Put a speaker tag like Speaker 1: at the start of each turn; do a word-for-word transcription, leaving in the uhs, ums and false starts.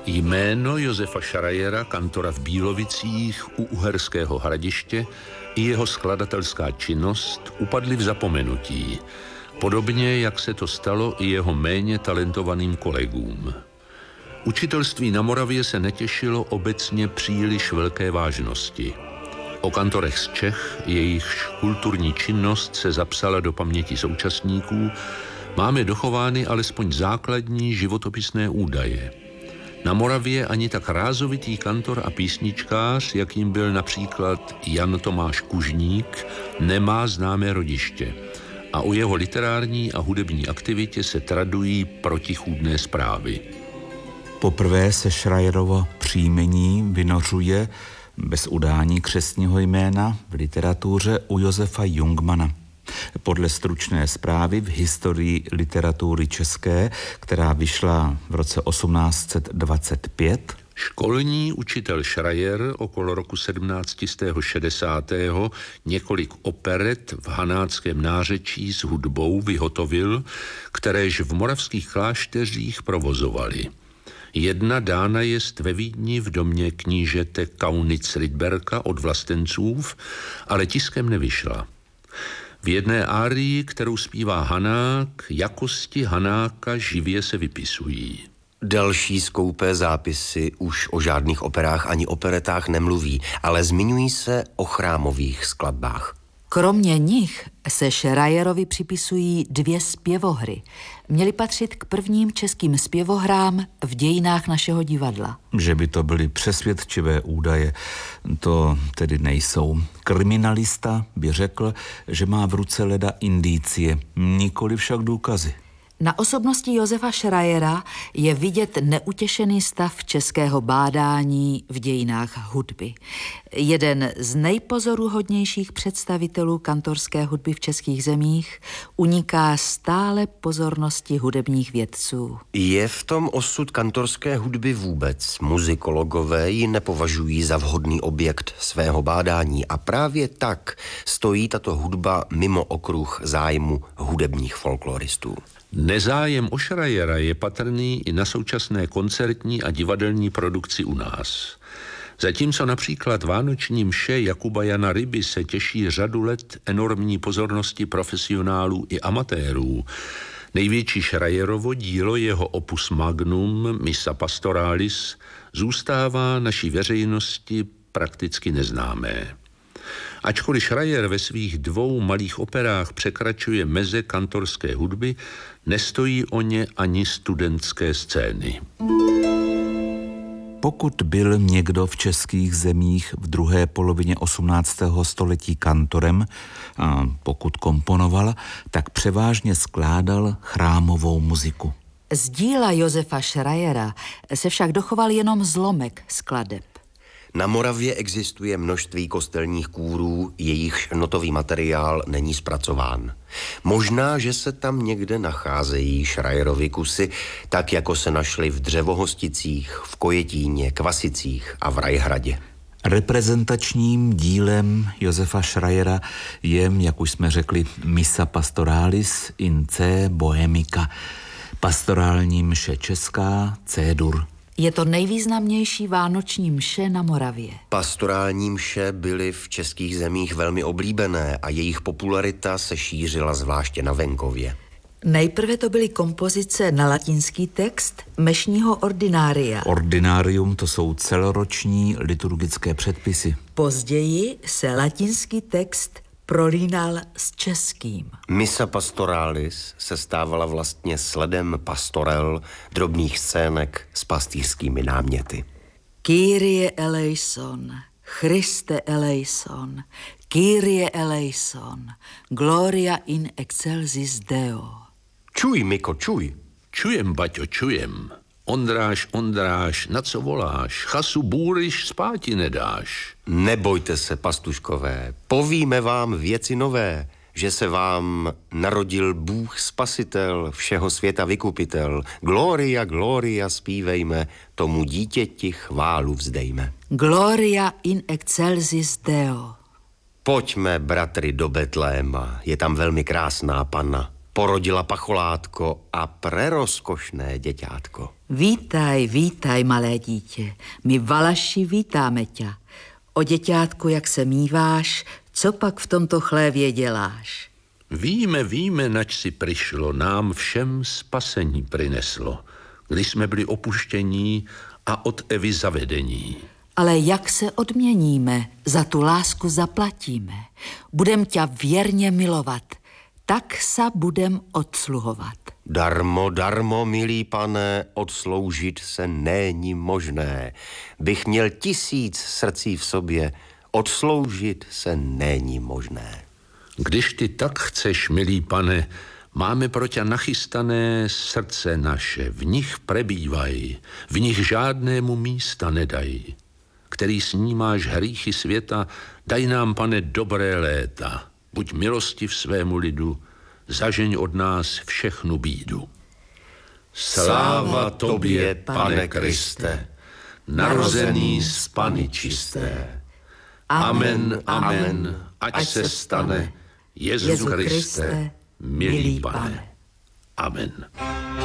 Speaker 1: Jméno Josefa Schreiera, kantora v Bílovicích u Uherského Hradiště, i jeho skladatelská činnost upadly v zapomenutí, podobně jak se to stalo i jeho méně talentovaným kolegům. Učitelství na Moravě se netěšilo obecně příliš velké vážnosti. O kantorech z Čech, jejichž kulturní činnost se zapsala do paměti současníků, máme dochovány alespoň základní životopisné údaje. Na Moravě ani tak rázovitý kantor a písničkář, jakým byl například Jan Tomáš Kužník, nemá známé rodiště a o jeho literární a hudební aktivitě se tradují protichůdné zprávy.
Speaker 2: Poprvé se Schreierovo příjmení vynořuje bez udání křestního jména v literatuře u Josefa Jungmanna. Podle stručné zprávy v historii literatury české, která vyšla v roce osmnáct set dvacet pět,
Speaker 1: školní učitel Schreier okolo roku sedmnáct set šedesát několik operet v hanáckém nářečí s hudbou vyhotovil, kteréž v moravských klášteřích provozovali. Jedna dána jest ve Vídni v domě knížete Kaunitz-Rydberka od vlastencův, ale tiskem nevyšla. V jedné árii, kterou zpívá Hanák, jakosti Hanáka živě se vypisují.
Speaker 3: Další skoupé zápisy už o žádných operách ani operetách nemluví, ale zmiňují se o chrámových skladbách.
Speaker 4: Kromě nich se Schreierovi připisují dvě zpěvohry. Měly patřit k prvním českým zpěvohrám v dějinách našeho divadla.
Speaker 2: Že by to byly přesvědčivé údaje, to tedy nejsou. Kriminalista by řekl, že má v ruce leda indicie, nikoli však důkazy.
Speaker 4: Na osobnosti Josefa Schreiera je vidět neutěšený stav českého bádání v dějinách hudby. Jeden z nejpozoruhodnějších představitelů kantorské hudby v českých zemích uniká stále pozornosti hudebních vědců.
Speaker 3: Je v tom osud kantorské hudby vůbec? Muzikologové ji nepovažují za vhodný objekt svého bádání a právě tak stojí tato hudba mimo okruh zájmu hudebních folkloristů.
Speaker 1: Nezájem o Schreiera je patrný i na současné koncertní a divadelní produkci u nás. Zatímco například vánoční mše Jakuba Jana Ryby se těší řadu let enormní pozornosti profesionálů i amatérů, největší Schreierovo dílo, jeho opus magnum, Missa Pastoralis, zůstává naší veřejnosti prakticky neznámé. Ačkoliv Schreier ve svých dvou malých operách překračuje meze kantorské hudby, nestojí o ně ani studentské scény.
Speaker 2: Pokud byl někdo v českých zemích v druhé polovině osmnáctého století kantorem, a pokud komponoval, tak převážně skládal chrámovou muziku.
Speaker 4: Z díla Josefa Schreiera se však dochoval jenom zlomek skladeb.
Speaker 3: Na Moravě existuje množství kostelních kůrů, jejichž notový materiál není zpracován. Možná, že se tam někde nacházejí Schreierovy kusy, tak jako se našly v Dřevohosticích, v Kojetíně, Kvasicích a v Rajhradě.
Speaker 2: Reprezentačním dílem Josefa Schreiera je, jak už jsme řekli, Missa Pastoralis in C Bohemica, pastorální mše česká C-dur.
Speaker 4: Je to nejvýznamnější vánoční mše na Moravě.
Speaker 3: Pastorální mše byly v českých zemích velmi oblíbené a jejich popularita se šířila zvláště na venkově.
Speaker 4: Nejprve to byly kompozice na latinský text mešního ordinária.
Speaker 2: Ordinárium to jsou celoroční liturgické předpisy.
Speaker 4: Později se latinský text prolínal s českým.
Speaker 3: Missa Pastoralis se stávala vlastně sledem pastorel, drobných scének s pastýřskými náměty.
Speaker 4: Kyrie eleison, Christe eleison, Kyrie eleison, gloria in excelsis Deo.
Speaker 3: Čuj, Miko, čuj.
Speaker 1: Čujem, Baťo, čujem. Ondráš, Ondráš, na co voláš? Chasu bůryš, spáti nedáš.
Speaker 3: Nebojte se, pastuškové, povíme vám věci nové, že se vám narodil Bůh Spasitel, všeho světa vykupitel. Gloria, gloria zpívejme, tomu dítěti chválu vzdejme.
Speaker 4: Gloria in excelsis Deo.
Speaker 3: Pojďme, bratry, do Betléma, je tam velmi krásná panna. porodila pacholátko a prerozkošné děťátko.
Speaker 4: Vítaj, vítaj, malé dítě. My Valaši vítáme tě. O děťátku, jak se míváš, co pak v tomto chlévě děláš?
Speaker 1: Víme, víme, nač si přišlo, nám všem spasení prineslo, když jsme byli opuštění a od Evy zavedení.
Speaker 4: Ale jak se odměníme, za tu lásku zaplatíme. Budem tě věrně milovat, tak sa budem odsluhovat.
Speaker 3: Darmo, darmo, milý pane, odsloužit se není možné. Bych měl tisíc srdcí v sobě, odsloužit se není možné.
Speaker 1: Když ty tak chceš, milý pane, máme pro tě nachystané srdce naše, v nich prebývaj, v nich žádnému místa nedaj. Který snímáš hříchy světa, daj nám, pane, dobré léta. Buď milostiv svému lidu, zažeň od nás všechnu bídu. Sláva tobě, pane Kriste, narozený z Panny čisté. Amen, amen, ať se stane, Jezu Kriste, milý pane. Amen.